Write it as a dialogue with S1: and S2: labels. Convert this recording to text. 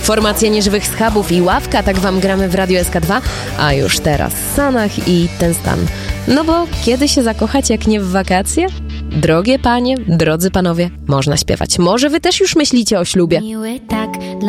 S1: Formacja Nieżywych Schabów i Ławka, tak wam gramy w Radiu SK2, a już teraz Sanach i Ten Stan. No bo kiedy się zakochać, jak nie w wakacje? Drogie panie, drodzy panowie, można śpiewać. Może wy też już myślicie o ślubie.
S2: Miły tak dla